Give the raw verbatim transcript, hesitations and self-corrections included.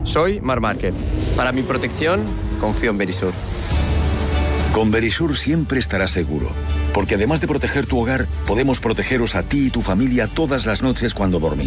Soy Mar Márquez. Para mi protección, confío en Verisur. Con Verisur siempre estarás seguro, porque además de proteger tu hogar, podemos protegeros a ti y tu familia todas las noches cuando dormís.